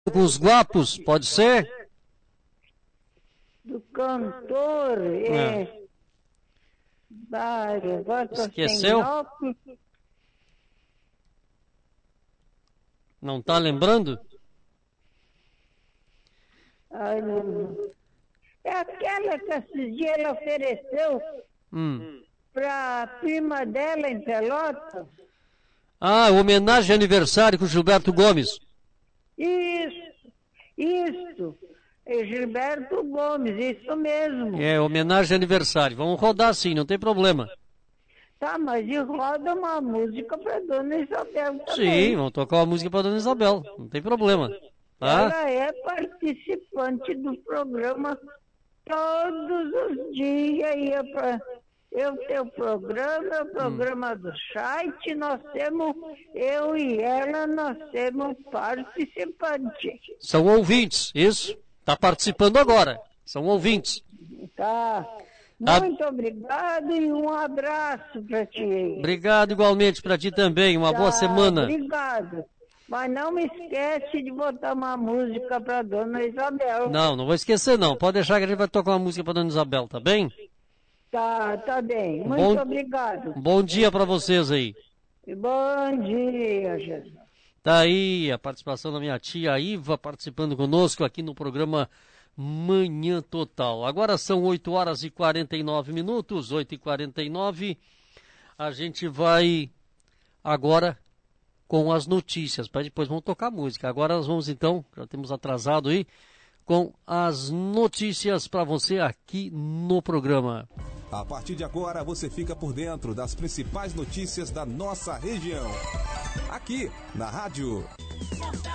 com os guapos, pode ser? Do cantor, agora tô Esqueceu? sem óculos. Não tá lembrando? Ai, não. É aquela que esses dias ela ofereceu pra prima dela em Pelotas. Ah, homenagem de aniversário com o Gilberto Gomes. Isso. É Gilberto Gomes, isso mesmo. É, homenagem de aniversário. Vamos rodar sim, não tem problema. Tá, mas e roda uma música pra Dona Isabel também. Sim, vamos tocar uma música para Dona Isabel, não tem problema. Tá? Ela é participante do programa todos os dias. Ia para eu tenho o programa do site, eu e ela, nós temos participantes. São ouvintes, isso? Tá participando agora. São ouvintes. Tá. Muito obrigado e um abraço para ti. Obrigado igualmente para ti também. Uma boa semana. Obrigado. Mas não me esquece de botar uma música para Dona Isabel. Não vou esquecer não. Pode deixar que a gente vai tocar uma música para Dona Isabel, tá bem? Tá bem. Muito obrigado. Bom dia para vocês aí. Bom dia, Jesus. Tá aí a participação da minha tia Iva participando conosco aqui no programa Manhã Total. Agora são 8h49, 8h49. A gente vai agora com as notícias, para depois vamos tocar música. Agora nós vamos então, já temos atrasado aí, com as notícias para você aqui no programa. A partir de agora você fica por dentro das principais notícias da nossa região. Aqui na Rádio